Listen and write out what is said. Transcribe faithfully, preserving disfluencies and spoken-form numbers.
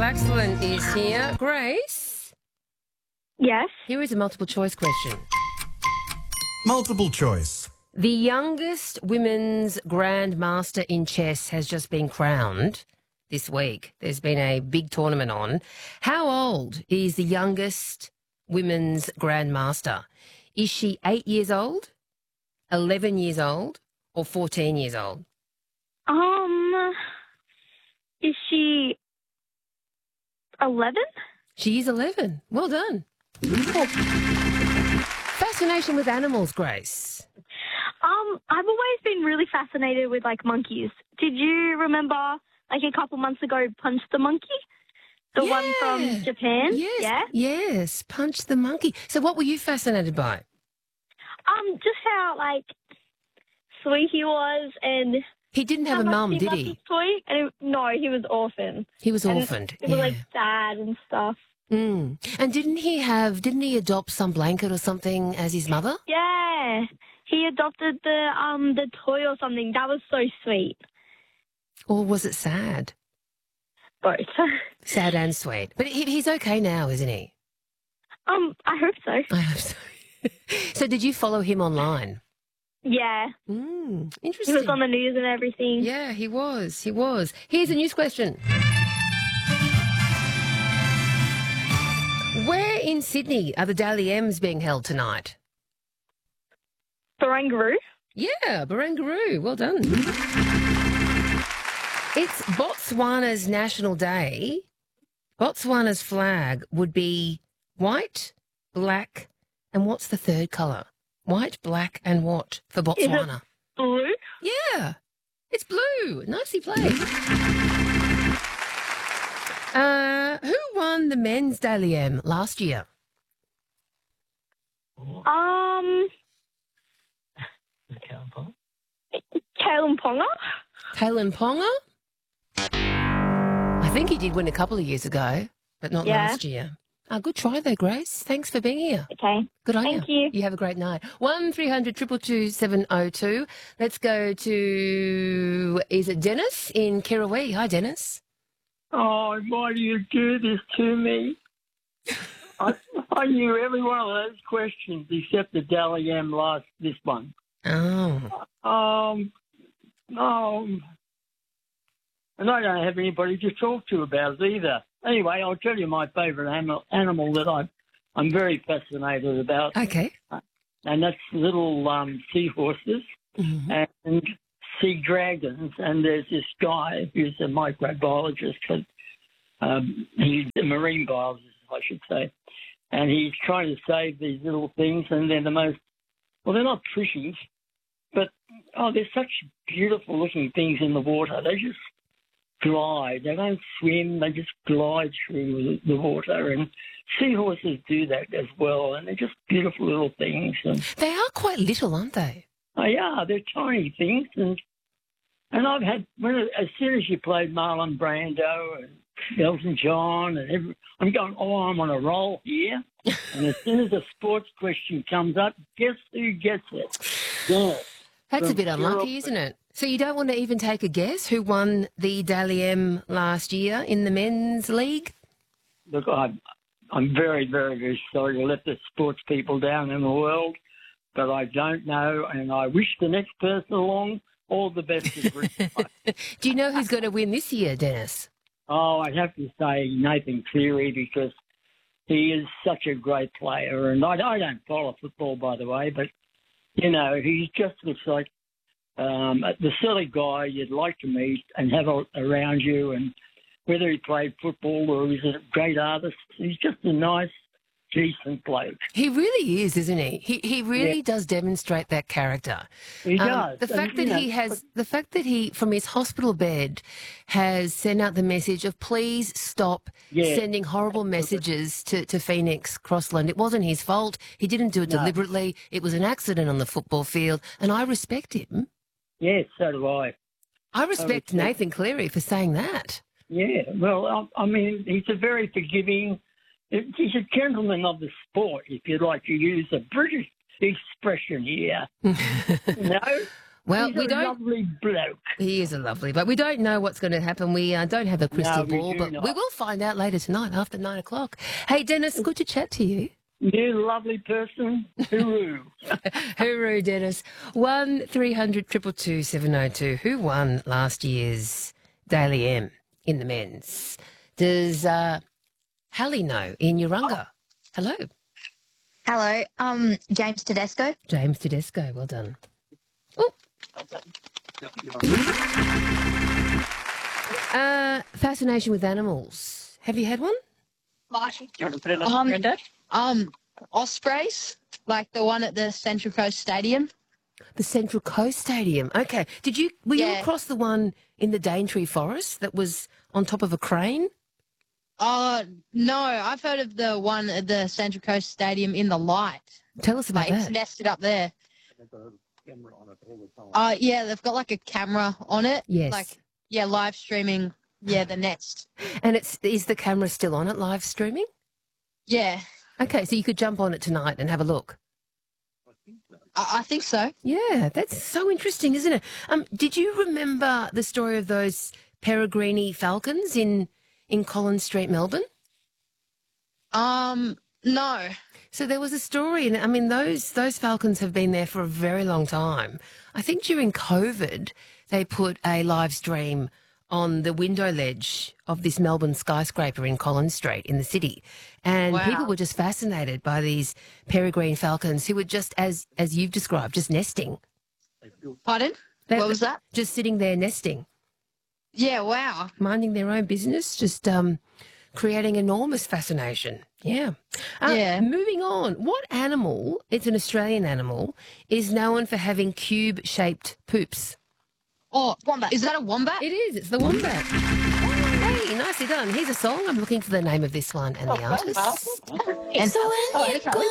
Flaxland is here. Grace, Yes. here is a multiple choice question. Multiple choice. The youngest women's grandmaster in chess has just been crowned this week. There's been a big tournament on. How old is the youngest women's grandmaster? Is she eight years old, eleven years old, or fourteen years old? Um, is she eleven? She is eleven. Well done. Fascination with animals, Grace. Um, I've always been really fascinated with, like, monkeys. Did you remember, like, a couple months ago, Punch the Monkey? The one Yeah. from Japan? Yes. Yeah? Yes. Punch the monkey. So what were you fascinated by? Um, just how, like, sweet he was and He didn't have how a much mum, he did loved he? his toy. And it, no, he was orphan. He was And orphaned. It was, yeah. like, sad and stuff. Mm. And didn't he have, didn't he adopt some blanket or something as his mother? Yeah. He adopted the um the toy or something. That was so sweet. Or was it sad? Both. Sad and sweet. But he, he's okay now, isn't he? um, I hope so. I hope so. So did you follow him online? Yeah. Mm, He interesting. was on the news and everything. Yeah, he was. He was. Here's a news question. Where in Sydney are the Dally M's being held tonight? Barangaroo. Yeah, Barangaroo. Well done. It's Botswana's National Day. Botswana's flag would be white, black, and what's the third colour? White, black, and what for Botswana? Blue. Yeah, it's blue. Nicely played. Uh, who won the men's Dally M last year? Um. Kalen Ponga. Kalen Ponga? I think he did win a couple of years ago, but not Yeah. last year. Oh, good try though, Grace. Thanks for being here. Okay. Good on Thank you. you. You have a great night. One three hundred two two two seven oh two. Let's go to, is it Dennis in Kirrawee? Hi, Dennis. Oh, why do you do this to me? I, I knew every one of those questions except the Dally M last, this one. Oh. Um, um, and I don't have anybody to talk to about it either. Anyway, I'll tell you my favourite animal, animal that I, I'm very fascinated about, Okay. and that's little um, seahorses Mm-hmm. and sea dragons. And there's this guy who's a microbiologist, but um, he's a marine biologist, I should say, and he's trying to save these little things, and they're the most, well, they're not pretty, but, oh, they're such beautiful-looking things in the water. They just glide. They don't swim. They just glide through the water, and seahorses do that as well, and they're just beautiful little things. And They are quite little, aren't they? oh, yeah, they're tiny things, and and I've had, when as soon as you played Marlon Brando and Elton John, and every, I'm going, oh, I'm on a roll here. And as soon as a sports question comes up, guess who gets it? Yeah. That's a From bit unlucky, Europe. isn't it? So you don't want to even take a guess who won the Dally M last year in the men's league? Look, I'm, I'm very, very, very sorry to let the sports people down in the world, but I don't know, and I wish the next person along all the best. of Britain. Do you know who's going to win this year, Dennis? Oh, I'd have to say Nathan Cleary, because he is such a great player. And I, I don't follow football, by the way, but, you know, he just looks like um, the sort of guy you'd like to meet and have a, around you. And whether he played football or he's a great artist, he's just a nice, decent bloke. He really is, isn't he? He he really Yeah. does demonstrate that character. He Um, does. The And, fact you that know, he has, the fact that he, from his hospital bed, has sent out the message of please stop Yeah. sending horrible messages to, to Phoenix Crossland. It wasn't his fault. He didn't do it No. deliberately. It was an accident on the football field, and I respect him. Yes, so do I. I respect respect- Nathan Cleary for saying that. Yeah, well, I, I mean, he's a very forgiving, he's a gentleman of the sport, if you'd like to use a British expression here. You know? Well, He's we a don't. lovely bloke. He is a lovely, but we don't know what's going to happen. We uh, don't have a crystal we ball, do but not. we will find out later tonight after nine o'clock. Hey, Dennis, good to chat to you. You lovely person. Hooroo. Hooroo, Dennis. One three hundred two two two seven oh two. Who won last year's Daily M in the men's? Does uh, Hallie know in Urunga? Hello. Hello, um, James Tedesco. James Tedesco, well done. Oh. Uh, fascination with animals. Have you had one? Um, um, ospreys, like the one at the Central Coast Stadium. The Central Coast Stadium. Okay. Did you were you Yeah. across the one in the Daintree Forest that was on top of a crane? Uh, no, I've heard of the one at the Central Coast Stadium in the light. Tell us about Like, it's that. nested up there. Uh, yeah, they've got like a camera on it. Yes. Like, yeah, live streaming, yeah, the nest. And it's is the camera still on it, live streaming? Yeah, Okay, so you could jump on it tonight and have a look. I, I think so. Yeah, that's so interesting, isn't it? Um, did you remember the story of those peregrine falcons in in Collins Street, Melbourne? Um, no. So there was a story, and I mean those those falcons have been there for a very long time. I think during COVID they put a live stream on the window ledge of this Melbourne skyscraper in Collins Street in the city, and Wow. people were just fascinated by these peregrine falcons who were just as as you've described, just nesting. Pardon? They- What was that? Just sitting there nesting, Yeah, wow. minding their own business, just um, creating enormous fascination. Yeah. Uh, Yeah. Moving on, what animal, it's an Australian animal, is known for having cube-shaped poops? Oh, wombat. Is that a wombat? It is. It's the wombat. Hey, nicely done. Here's a song. I'm looking for the name of this one and the artist. And-